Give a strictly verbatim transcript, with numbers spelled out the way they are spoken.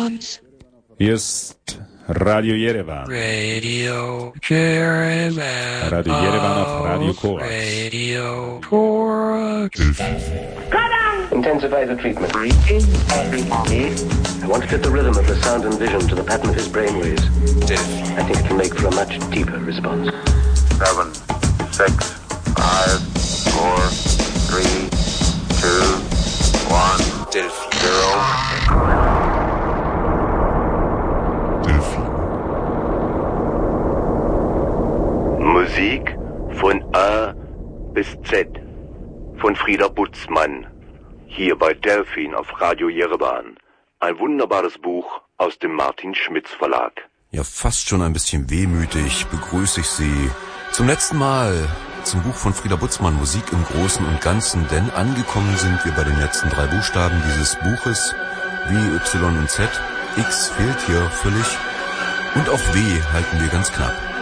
Jerevans. Hier ist Radio Jerewan. Radio Jerevan. Radio Jerewan auf Radio Korax. Radio Korax. Intensify the treatment. I want to fit the rhythm of the sound and vision to the pattern of his brainwaves. I think it can make for a much deeper response. Seven, six, five, four, three, two, one, zero. Musik von A bis Z von Frieder Butzmann. Hier bei Delphin auf Radio Jerewan. Ein wunderbares Buch aus dem Martin Schmitz Verlag. Ja, fast schon ein bisschen wehmütig begrüße ich Sie zum letzten Mal zum Buch von Frieder Butzmann, Musik im Großen und Ganzen, denn angekommen sind wir bei den letzten drei Buchstaben dieses Buches, W, Y und Z. X fehlt hier völlig und auch W halten wir ganz knapp.